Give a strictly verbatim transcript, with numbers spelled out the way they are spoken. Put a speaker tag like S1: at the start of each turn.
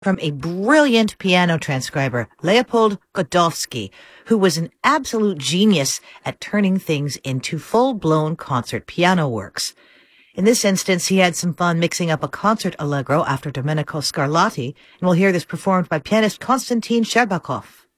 S1: from a brilliant piano transcriber, Leopold Godowsky, who was an absolute genius at turning things into full-blown concert piano works. In this instance, he had some fun mixing up a concert allegro after Domenico Scarlatti, and we'll hear this performed by pianist Konstantin Sherbakov.